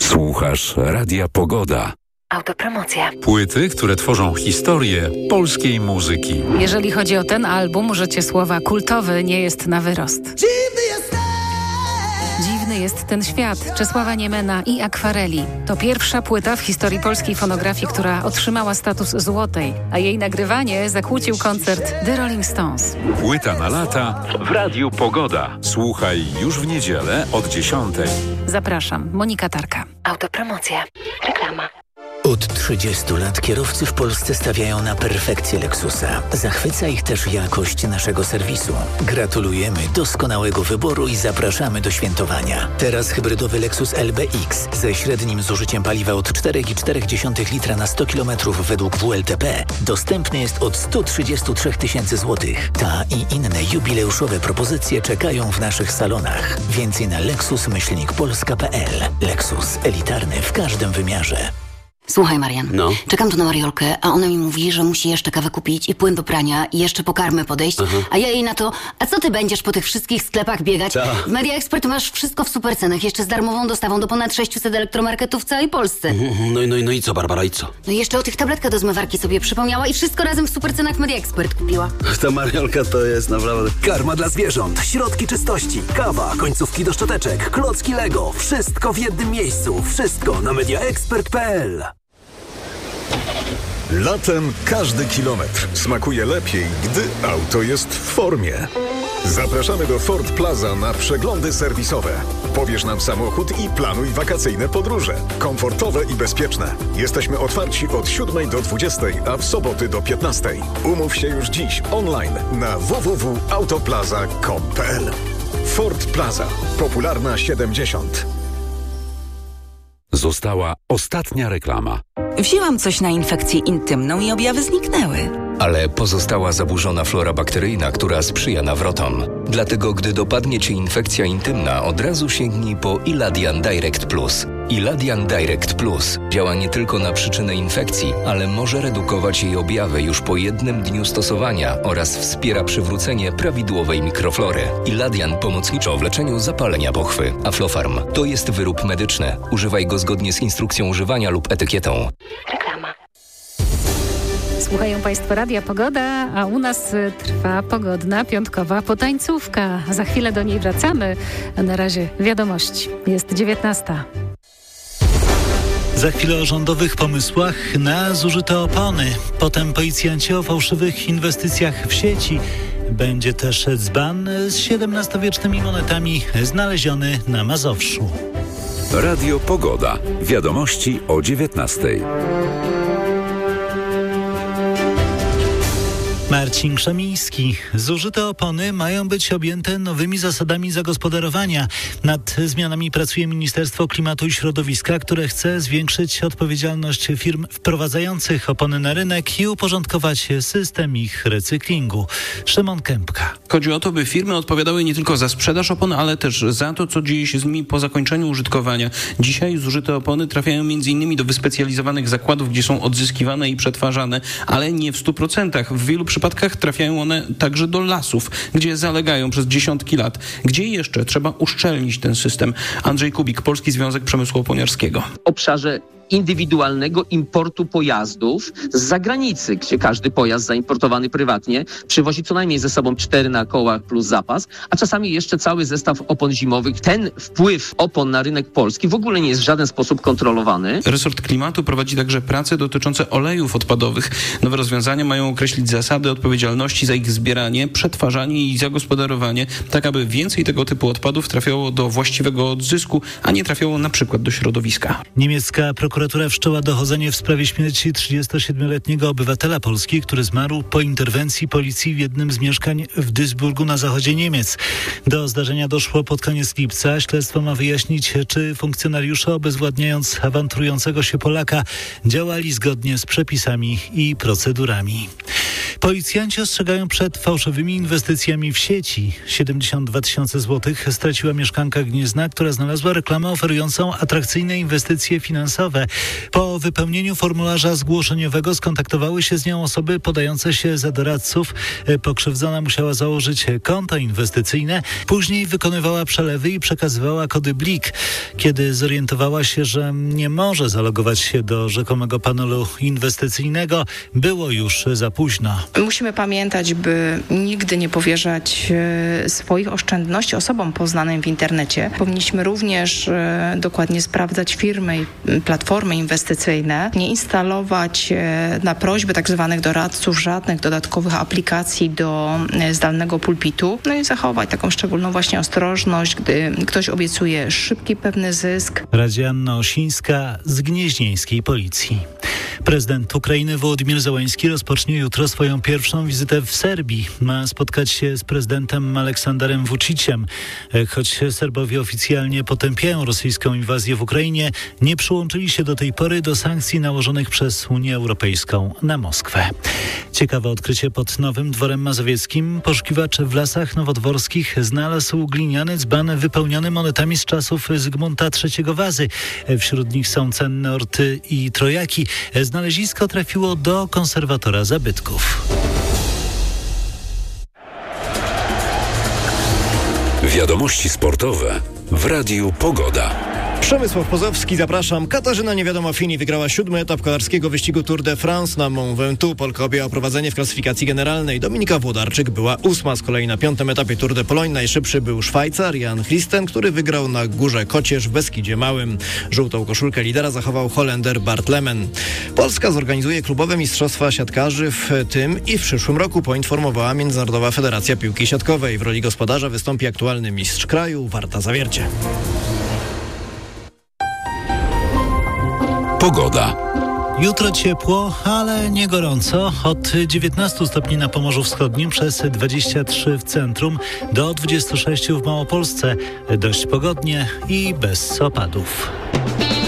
Słuchasz Radia Pogoda. Autopromocja. Płyty, które tworzą historię polskiej muzyki. Jeżeli chodzi o ten album, użycie słowa kultowy nie jest na wyrost. Dziwny jest ten świat Czesława Niemena i Akwareli. To pierwsza płyta w historii polskiej fonografii, która otrzymała status złotej, a jej nagrywanie zakłócił koncert The Rolling Stones. Płyta na lata w Radiu Pogoda. Słuchaj już w niedzielę od 10:00. Zapraszam, Monika Tarka. Autopromocja. Reklama. Od 30 lat kierowcy w Polsce stawiają na perfekcję Lexusa. Zachwyca ich też jakość naszego serwisu. Gratulujemy doskonałego wyboru i zapraszamy do świętowania. Teraz hybrydowy Lexus LBX ze średnim zużyciem paliwa od 4,4 litra na 100 km według WLTP dostępny jest od 133 000 złotych. Ta i inne jubileuszowe propozycje czekają w naszych salonach. Więcej na lexus-polska.pl. Lexus. Elitarny w każdym wymiarze. Słuchaj, Marian, No? czekam tu na Mariolkę, a ona mi mówi, że musi jeszcze kawę kupić i płyn do prania i jeszcze po karmę podejść, a ja jej na to, a co ty będziesz po tych wszystkich sklepach biegać? Ta. W Media Expert masz wszystko w supercenach, jeszcze z darmową dostawą do ponad 600 elektromarketów w całej Polsce. No i co, Barbara, i co? No i jeszcze o tych tabletkach do zmywarki sobie przypomniała i wszystko razem w supercenach w Media Expert kupiła. Ta Mariolka to jest naprawdę... Karma dla zwierząt, środki czystości, kawa, końcówki do szczoteczek, klocki Lego. Wszystko w jednym miejscu. Wszystko na mediaexpert.pl. Latem każdy kilometr smakuje lepiej, gdy auto jest w formie. Zapraszamy do Ford Plaza na przeglądy serwisowe. Pobierz nam samochód i planuj wakacyjne podróże. Komfortowe i bezpieczne. Jesteśmy otwarci od 7 do 20, a w soboty do 15. Umów się już dziś online na www.autoplaza.com.pl. Ford Plaza. Popularna 70. Została ostatnia reklama. Wzięłam coś na infekcję intymną i objawy zniknęły. Ale pozostała zaburzona flora bakteryjna, która sprzyja nawrotom. Dlatego, gdy dopadnie Cię infekcja intymna, od razu sięgnij po Iladian Direct Plus. Iladian Direct Plus działa nie tylko na przyczynę infekcji, ale może redukować jej objawy już po jednym dniu stosowania oraz wspiera przywrócenie prawidłowej mikroflory. Iladian pomocniczo w leczeniu zapalenia pochwy. Aflofarm to jest wyrób medyczny. Używaj go zgodnie z instrukcją używania lub etykietą. Reklama. Słuchają Państwo Radia Pogoda, a u nas trwa pogodna, piątkowa potańcówka. Za chwilę do niej wracamy, a na razie wiadomości. Jest 19:00. Za chwilę o rządowych pomysłach na zużyte opony. Potem policjanci o fałszywych inwestycjach w sieci. Będzie też dzban z XVII-wiecznymi monetami znaleziony na Mazowszu. Radio Pogoda. Wiadomości o 19:00. Marcin Krzemiński. Zużyte opony mają być objęte nowymi zasadami zagospodarowania. Nad zmianami pracuje Ministerstwo Klimatu i Środowiska, które chce zwiększyć odpowiedzialność firm wprowadzających opony na rynek i uporządkować system ich recyklingu. Szymon Kępka. Chodzi o to, by firmy odpowiadały nie tylko za sprzedaż opon, ale też za to, co dzieje się z nimi po zakończeniu użytkowania. Dzisiaj zużyte opony trafiają m.in. do wyspecjalizowanych zakładów, gdzie są odzyskiwane i przetwarzane, ale nie w 100%. W wielu przypadkach trafiają one także do lasów, gdzie zalegają przez dziesiątki lat. Gdzie jeszcze trzeba uszczelnić ten system? Andrzej Kubik, Polski Związek Przemysłu Oponiarskiego. W obszarze indywidualnego importu pojazdów z zagranicy, gdzie każdy pojazd zaimportowany prywatnie przywozi co najmniej ze sobą 4 na kołach plus zapas, a czasami jeszcze cały zestaw opon zimowych. Ten wpływ opon na rynek polski w ogóle nie jest w żaden sposób kontrolowany. Resort Klimatu prowadzi także prace dotyczące olejów odpadowych. Nowe rozwiązania mają określić zasady odpowiedzialności za ich zbieranie, przetwarzanie i zagospodarowanie, tak aby więcej tego typu odpadów trafiało do właściwego odzysku, a nie trafiało na przykład do środowiska. Niemiecka prokuratura wszczęła dochodzenie w sprawie śmierci 37-letniego obywatela Polski, który zmarł po interwencji policji w jednym z mieszkań w Duisburgu na zachodzie Niemiec. Do zdarzenia doszło pod koniec lipca. Śledztwo ma wyjaśnić, czy funkcjonariusze, obezwładniając awanturującego się Polaka, działali zgodnie z przepisami i procedurami. Policjanci ostrzegają przed fałszywymi inwestycjami w sieci. 72 000 złotych straciła mieszkanka Gniezna, która znalazła reklamę oferującą atrakcyjne inwestycje finansowe. Po wypełnieniu formularza zgłoszeniowego skontaktowały się z nią osoby podające się za doradców. Pokrzywdzona musiała założyć konto inwestycyjne, później wykonywała przelewy i przekazywała kody Blik. Kiedy zorientowała się, że nie może zalogować się do rzekomego panelu inwestycyjnego, było już za późno. Musimy pamiętać, by nigdy nie powierzać swoich oszczędności osobom poznanym w internecie. Powinniśmy również dokładnie sprawdzać firmy i platformy inwestycyjne, nie instalować na prośbę tak zwanych doradców żadnych dodatkowych aplikacji do zdalnego pulpitu, no i zachować taką szczególną właśnie ostrożność, gdy ktoś obiecuje szybki, pewny zysk. Radzi Anna Osińska z gnieźnieńskiej policji. Prezydent Ukrainy Wołodymyr Zełenski rozpocznie jutro swoją pierwszą wizytę w Serbii. Ma spotkać się z prezydentem Aleksanderem Vučiciem. Choć Serbowie oficjalnie potępiają rosyjską inwazję w Ukrainie, nie przyłączyli się do tej pory do sankcji nałożonych przez Unię Europejską na Moskwę. Ciekawe odkrycie pod Nowym Dworem Mazowieckim. Poszukiwacz w lasach nowodworskich znalazł gliniany dzban wypełniony monetami z czasów Zygmunta III Wazy. Wśród nich są cenne orty i trojaki. Znalezisko trafiło do konserwatora zabytków. Wiadomości sportowe w Radiu Pogoda. Przemysław Pozowski, zapraszam. Katarzyna Niewiadoma-Fini wygrała 7. etap kolarskiego wyścigu Tour de France na Mont Ventoux. Polka objęła prowadzenie w klasyfikacji generalnej. Dominika Włodarczyk była 8. Z kolei na 5. etapie Tour de Pologne najszybszy był Szwajcar Jan Christen, który wygrał na Górze Kocierz w Beskidzie Małym. Żółtą koszulkę lidera zachował Holender Bart Lemen. Polska zorganizuje klubowe mistrzostwa siatkarzy w tym i w przyszłym roku, poinformowała Międzynarodowa Federacja Piłki Siatkowej. W roli gospodarza wystąpi aktualny mistrz kraju Warta Zawiercie. Pogoda. Jutro ciepło, ale nie gorąco. Od 19 stopni na Pomorzu Wschodnim, przez 23 w centrum, do 26 w Małopolsce. Dość pogodnie i bez opadów.